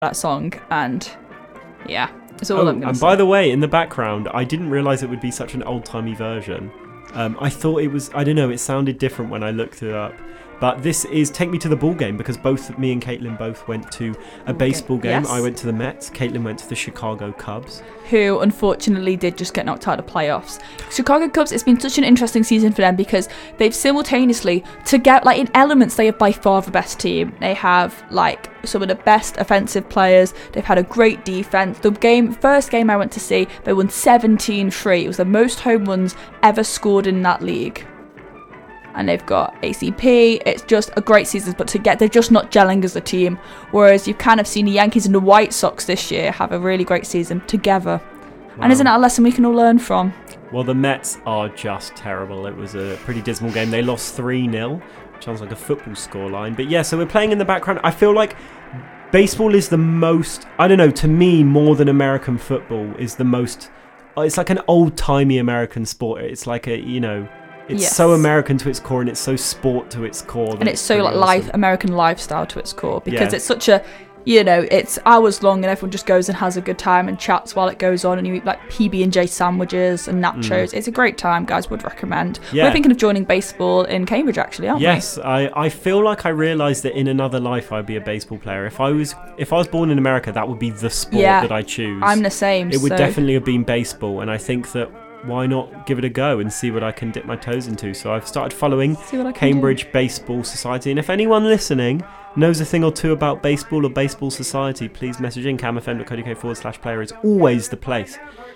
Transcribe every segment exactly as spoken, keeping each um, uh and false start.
that song, and yeah, it's all oh, I'm going to and say. by the way, in the background, I didn't realise it would be such an old-timey version. Um, I thought it was, I don't know, it sounded different when I looked it up. But this is Take Me to the Ball Game, because both me and Caitlin both went to a baseball game. Yes. I went to the Mets. Caitlin went to the Chicago Cubs. Who unfortunately did just get knocked out of the playoffs. Chicago Cubs, it's been such an interesting season for them because they've simultaneously, to get like in elements, they have by far the best team. They have like some of the best offensive players. They've had a great defense. The game, first game I went to see, they won seventeen three. It was the most home runs ever scored in that league. And they've got A C P. It's just a great season, but to get, they're just not gelling as a team. Whereas you've kind of seen the Yankees and the White Sox this year have a really great season together. Wow. And isn't that a lesson we can all learn from? Well, the Mets are just terrible. It was a pretty dismal game. They lost three nil, which sounds like a football scoreline. But yeah, so we're playing in the background. I feel like baseball is the most, I don't know, to me, more than American football, is the most, it's like an old-timey American sport. It's like a, you know, it's yes. so American to its core, and it's so sport to its core. And it's so like awesome. life, American lifestyle to its core, because yeah. it's such a, you know, it's hours long and everyone just goes and has a good time and chats while it goes on, and you eat like P B and J sandwiches and nachos. Mm. It's a great time, guys. Would recommend. Yeah. We're thinking of joining baseball in Cambridge, actually, aren't yes, we? Yes, I, I feel like I realised that in another life I'd be a baseball player. If I was if I was born in America, that would be the sport yeah, that I choose. I'm the same. It would so. definitely have been baseball, and I think that why not give it a go and see what I can dip my toes into. So I've started following Cambridge do. Baseball Society, and if anyone listening knows a thing or two about baseball or baseball society, please message in camfm.co.uk forward slash player. It's always the place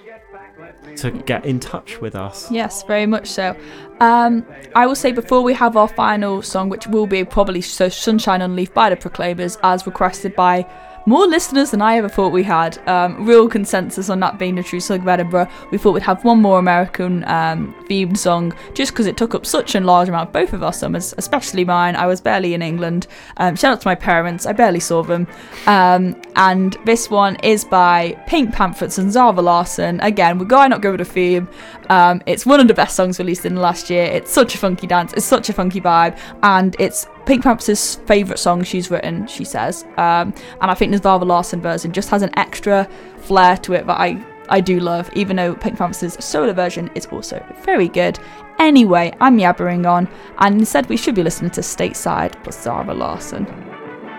to get in touch with us. Yes, very much so. Um, I will say before we have our final song, which will be probably so Sunshine on Leaf by the Proclaimers, as requested by more listeners than I ever thought we had. Um, real consensus on that being the true song of Edinburgh. We thought we'd have one more American um, themed song, just because it took up such a large amount of both of our summers, especially mine. I was barely in England. Um, shout out to my parents. I barely saw them. Um, and this one is by Pink Pamphlets and Zara Larsson. Again, we're going not go with a theme. Um, it's one of the best songs released in the last year. It's such a funky dance. It's such a funky vibe. And it's Pink Panther's favourite song she's written, she says. Um, and I think the Zara Larsson version just has an extra flair to it that I, I do love, even though Pink Panther's solo version is also very good. Anyway, I'm yabbering on, and instead we should be listening to Stateside plus Zara Larsson.